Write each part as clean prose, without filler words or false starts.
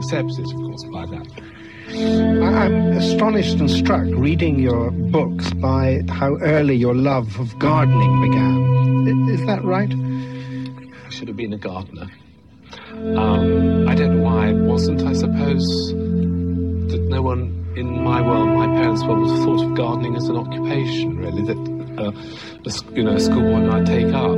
accepted, of course, by that. I'm astonished and struck reading your books by how early your love of gardening began. Is that right? I should have been a gardener. I don't know why it wasn't. I suppose that no one in my world, my parents' world, would have thought of gardening as an occupation, really, that a schoolboy might take up.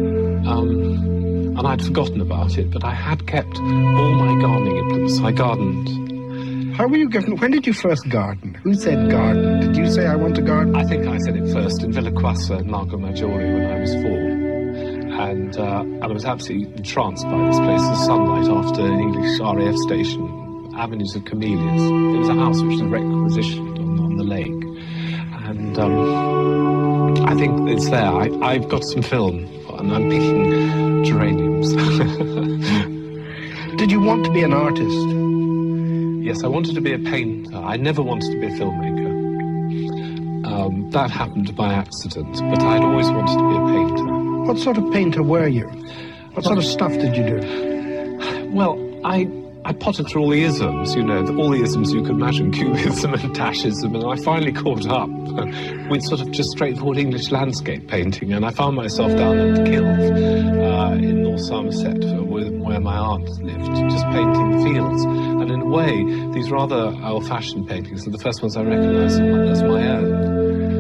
And I'd forgotten about it, but I had kept all my gardening implements. I gardened. How were you given? When did you first garden? Who said garden? Did you say, I want to garden? I think I said it first in Villaquassa in Lago Maggiore when I was 4. And I was absolutely entranced by this place. The sunlight after an English RAF station, avenues of camellias. It was a house which was requisitioned on the lake. And I think it's there. I've got some film, and I'm picking geraniums. Did you want to be an artist? Yes, I wanted to be a painter. I never wanted to be a filmmaker. That happened by accident, but I'd always wanted to be a painter. What sort of painter were you? What sort of stuff did you do? Well, I potted through all the isms, all the isms you could imagine, cubism and dashism, and I finally caught up with sort of just straightforward English landscape painting, and I found myself down at the Kiln in North Somerset, where my aunt lived, just painting the fields. And in a way, these rather old-fashioned paintings are the first ones I recognised as my own.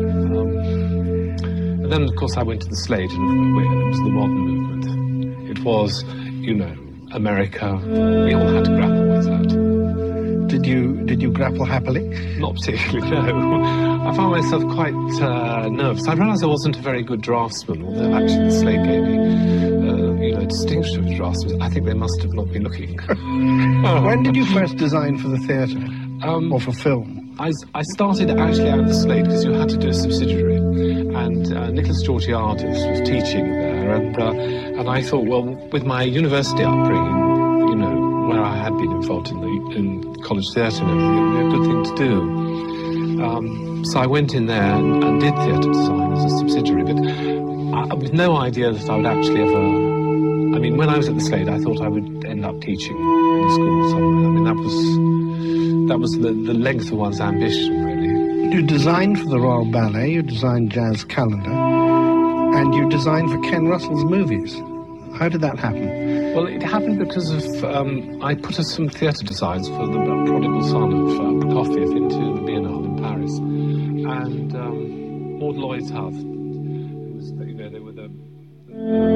And then, of course, I went to the Slade, and it was the modern movement. It was, America. We all had to grapple with that. Did you grapple happily? Not particularly, no. I found myself quite nervous. I realised I wasn't a very good draftsman, although actually the Slade gave me, a distinction as draftsman. I think they must have not been looking. When did you first design for the theatre? Or for film? I started actually at the Slade because you had to do a subsidiary, and Nicholas Georgiadis was teaching there, and I thought, well, with my university upbringing, where I had been involved in college theatre and everything, it would be a good thing to do. So I went in there and did theatre design as a subsidiary, but with no idea that I would actually ever. I mean, when I was at the Slade, I thought I would end up teaching in a school somewhere. I mean, that was the length of one's ambition, really. You designed for the Royal Ballet, you designed Jazz Calendar, and you designed for Ken Russell's movies. How did that happen? Well, it happened because of I put some theatre designs for the Prodigal Son of Prokofiev into the Biennale in Paris, and Maud Lloyd-Hove, who was, they were the